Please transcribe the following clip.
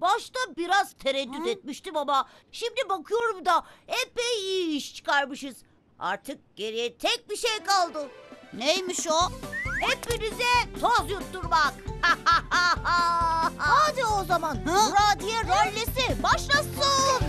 Başta biraz tereddüt etmiştim ama şimdi bakıyorum da epey iyi iş çıkarmışız. Artık geriye tek bir şey kaldı. Neymiş o? Hepinize toz yutturmak. Hadi o zaman. Muradiye rallisi başlasın.